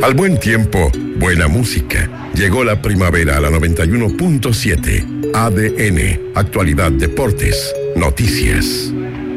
Al buen tiempo, buena música. Llegó la primavera a la 91.7. ADN, actualidad, deportes, noticias.